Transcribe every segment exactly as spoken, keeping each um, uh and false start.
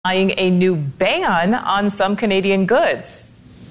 a new ban on some Canadian goods.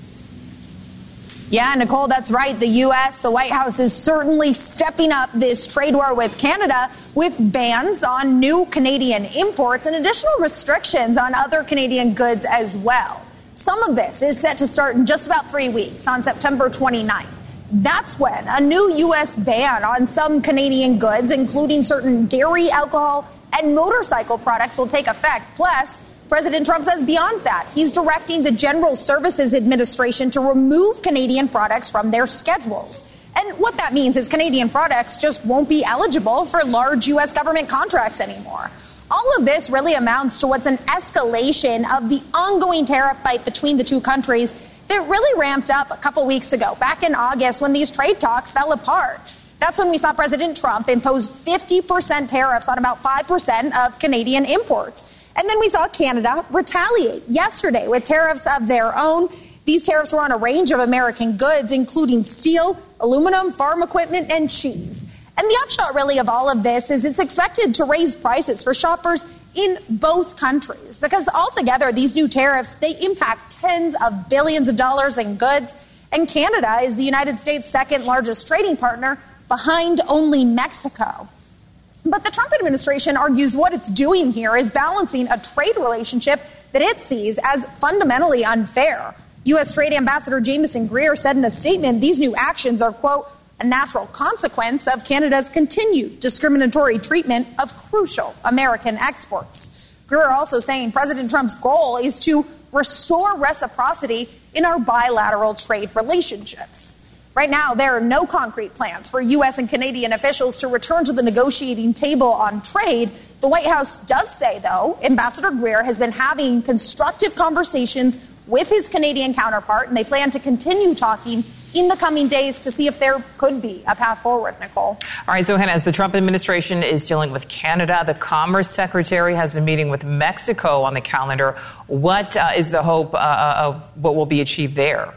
Yeah, Nicole, that's right. The U S, the White House is certainly stepping up this trade war with Canada with bans on new Canadian imports and additional restrictions on other Canadian goods as well. Some of this is set to start in just about three weeks on September twenty-ninth. That's when a new U S ban on some Canadian goods, including certain dairy, alcohol, and motorcycle products, will take effect. Plus, President Trump says beyond that, he's directing the General Services Administration to remove Canadian products from their schedules. And what that means is Canadian products just won't be eligible for large U S government contracts anymore. All of this really amounts to what's an escalation of the ongoing tariff fight between the two countries that really ramped up a couple weeks ago, back in August, when these trade talks fell apart. That's when we saw President Trump impose fifty percent tariffs on about five percent of Canadian imports. And then we saw Canada retaliate yesterday with tariffs of their own. These tariffs were on a range of American goods, including steel, aluminum, farm equipment, and cheese. And the upshot, really, of all of this is it's expected to raise prices for shoppers in both countries, because altogether, these new tariffs, they impact tens of billions of dollars in goods. And Canada is the United States' second largest trading partner, behind only Mexico. But the Trump administration argues what it's doing here is balancing a trade relationship that it sees as fundamentally unfair. U S. Trade Ambassador Jamieson Greer said in a statement these new actions are, quote, a natural consequence of Canada's continued discriminatory treatment of crucial American exports. Greer also saying President Trump's goal is to restore reciprocity in our bilateral trade relationships. Right now, there are no concrete plans for U S and Canadian officials to return to the negotiating table on trade. The White House does say, though, Ambassador Greer has been having constructive conversations with his Canadian counterpart, and they plan to continue talking in the coming days to see if there could be a path forward, Nicole. All right, so Hannah, as the Trump administration is dealing with Canada, the Commerce Secretary has a meeting with Mexico on the calendar. What uh, is the hope uh, of what will be achieved there?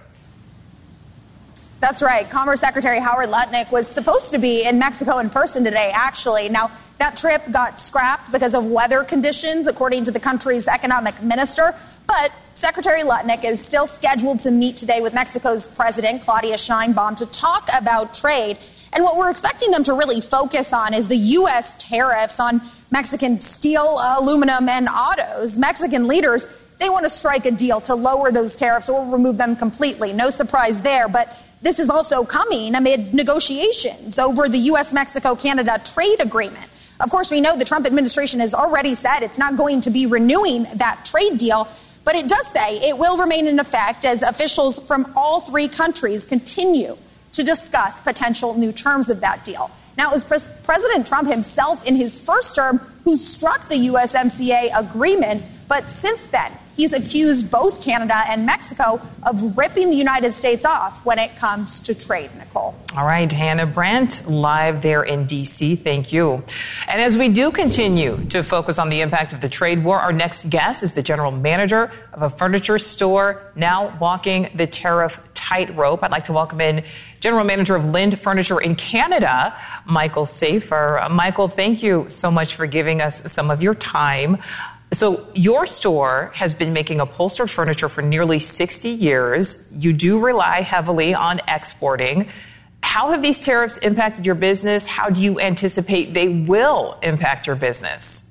That's right. Commerce Secretary Howard Lutnick was supposed to be in Mexico in person today, actually. Now, that trip got scrapped because of weather conditions, according to the country's economic minister. But Secretary Lutnick is still scheduled to meet today with Mexico's president, Claudia Sheinbaum, to talk about trade. And what we're expecting them to really focus on is the U S tariffs on Mexican steel, aluminum, and autos. Mexican leaders, they want to strike a deal to lower those tariffs or remove them completely. No surprise there. But this is also coming amid negotiations over the U S Mexico Canada trade agreement. Of course, we know the Trump administration has already said it's not going to be renewing that trade deal, but it does say it will remain in effect as officials from all three countries continue to discuss potential new terms of that deal. Now, it was Pres- President Trump himself in his first term who struck the U S M C A agreement, but since then, he's accused both Canada and Mexico of ripping the United States off when it comes to trade, Nicole. All right, Hannah Brandt, live there in D C. Thank you. And as we do continue to focus on the impact of the trade war, our next guest is the general manager of a furniture store now walking the tariff tightrope. I'd like to welcome in general manager of Lind Furniture in Canada, Michael Safer. Uh, Michael, thank you so much for giving us some of your time. So your store has been making upholstered furniture for nearly sixty years. You do rely heavily on exporting. How have these tariffs impacted your business? How do you anticipate they will impact your business?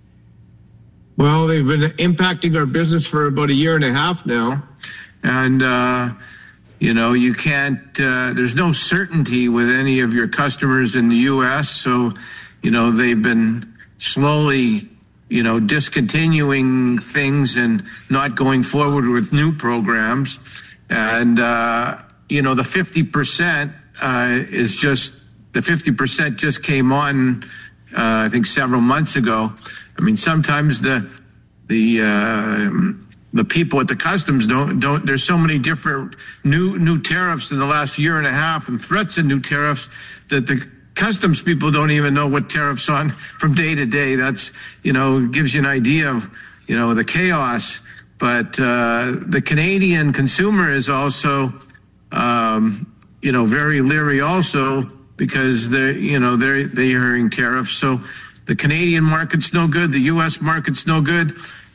Well, they've been impacting our business for about a year and a half now. And, uh, you know, you can't, uh, there's no certainty with any of your customers in the U S. So, you know, they've been slowly you know, discontinuing things and not going forward with new programs. And, uh, you know, the fifty percent uh, is just, the fifty percent just came on, uh, I think, several months ago. I mean, sometimes the, the, uh, the people at the customs don't, don't, there's so many different new, new tariffs in the last year and a half and threats of new tariffs that the customs people don't even know what tariffs on from day to day. That's, you know, gives you an idea of, you know, the chaos. But uh, the Canadian consumer is also, um, you know, very leery also because they're, you know, they're, they're hearing tariffs. So the Canadian market's no good. The U S market's no good.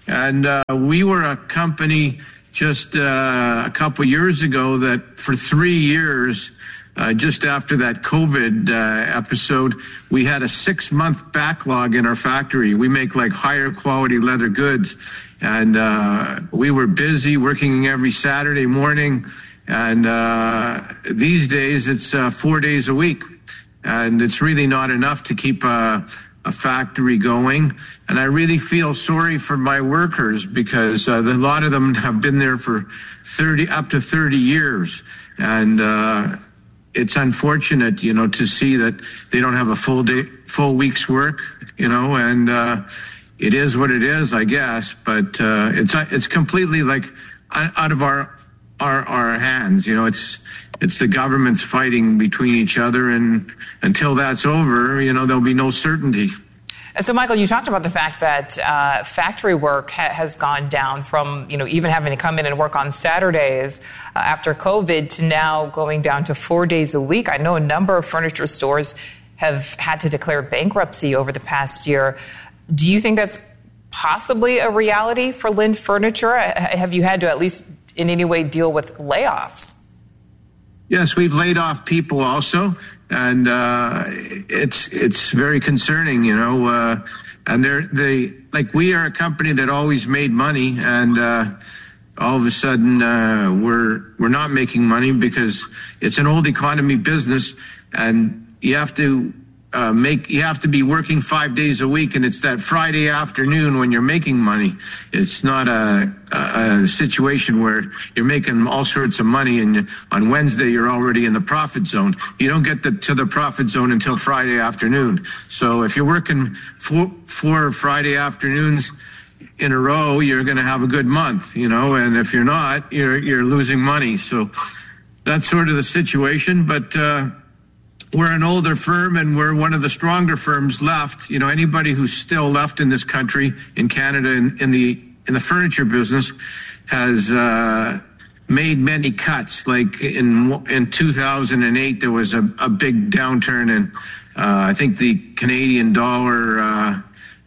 And uh, we were a company just uh, a couple years ago that for three years, uh, just after that COVID uh, episode, we had a six-month backlog in our factory. We make like higher quality leather goods. And uh, we were busy working every Saturday morning. And uh, these days, it's uh, four days a week. And it's really not enough to keep a, a factory going. And I really feel sorry for my workers because uh, a lot of them have been there for thirty, up to thirty years. And uh, it's unfortunate, you know, to see that they don't have a full day, full week's work, you know, and uh, it is what it is, I guess. But uh, it's it's completely like out of our our our hands, you know. It's it's the government's fighting between each other, and until that's over, you know, there'll be no certainty. So, Michael, you talked about the fact that uh, factory work ha- has gone down from, you know, even having to come in and work on Saturdays uh, after COVID to now going down to four days a week. I know a number of furniture stores have had to declare bankruptcy over the past year. Do you think that's possibly a reality for Lind Furniture? Have you had to at least in any way deal with layoffs? Yes, we've laid off people also. And uh, it's it's very concerning, you know. Uh, and they're they like we are a company that always made money, and uh, all of a sudden uh, we're we're not making money because it's an old economy business, and you have to uh, make you have to be working five days a week, and it's that Friday afternoon when you're making money. It's not a, a, a situation where you're making all sorts of money, and on Wednesday you're already in the profit zone. You don't get the, to the profit zone until Friday afternoon. So if you're working four, four Friday afternoons in a row, you're going to have a good month, you know. And if you're not, you're you're losing money. So that's sort of the situation, but. Uh, We're an older firm, and we're one of the stronger firms left. You know, anybody who's still left in this country, in Canada, in, in the in the furniture business, has uh, made many cuts. Like in in two thousand eight, there was a, a big downturn, and uh, I think the Canadian dollar uh,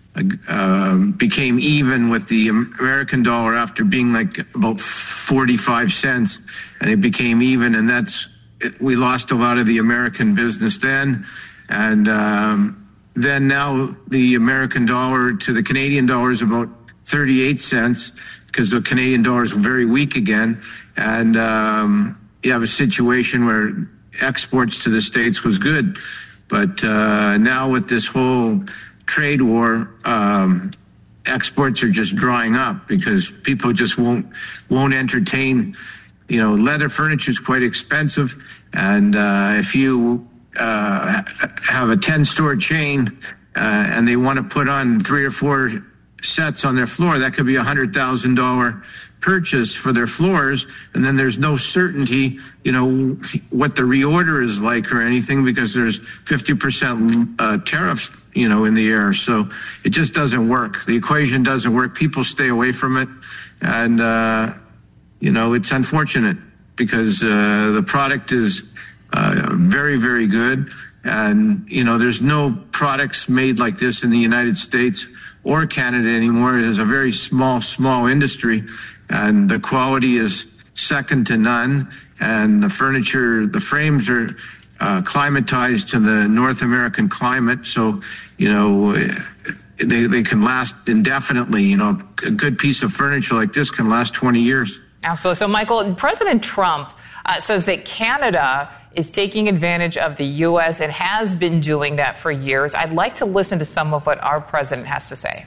uh, became even with the American dollar after being like about forty-five cents, and it became even, and that's. We lost a lot of the American business then, and um, then now the American dollar to the Canadian dollar is about thirty-eight cents because the Canadian dollar is very weak again, and um, you have a situation where exports to the States was good, but uh, now with this whole trade war, um, exports are just drying up because people just won't won't entertain. You know, leather furniture is quite expensive, and uh, if you uh, have a ten-store chain uh, and they want to put on three or four sets on their floor, that could be a one hundred thousand dollars purchase for their floors, and then there's no certainty, you know, what the reorder is like or anything because there's fifty percent uh, tariffs, you know, in the air. So it just doesn't work. The equation doesn't work. People stay away from it, and uh you know, it's unfortunate because uh, the product is uh, very, very good. And, you know, there's no products made like this in the United States or Canada anymore. It is a very small, small industry. And the quality is second to none. And the furniture, the frames are uh, climatized to the North American climate. So, you know, they, they can last indefinitely. You know, a good piece of furniture like this can last twenty years. Absolutely. So, Michael, President Trump uh, says that Canada is taking advantage of the U S and has been doing that for years. I'd like to listen to some of what our president has to say.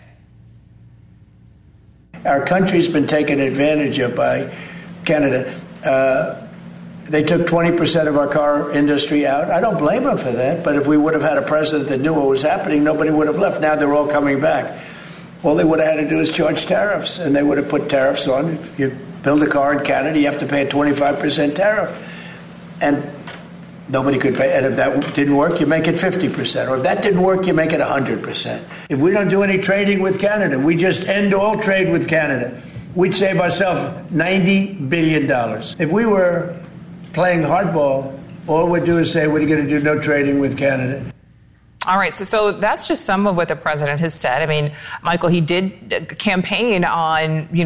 Our country's been taken advantage of by Canada. Uh, they took twenty percent of our car industry out. I don't blame them for that, but if we would have had a president that knew what was happening, nobody would have left. Now they're all coming back. All they would have had to do is charge tariffs, and they would have put tariffs on. If you build a car in Canada, you have to pay a twenty-five percent tariff. And nobody could pay. And if that didn't work, you make it fifty percent. Or if that didn't work, you make it one hundred percent. If we don't do any trading with Canada, we just end all trade with Canada, we'd save ourselves ninety billion dollars. If we were playing hardball, all we'd do is say, we're going to do no trading with Canada. All right, so so that's just some of what the president has said. I mean, Michael, he did campaign on, you know,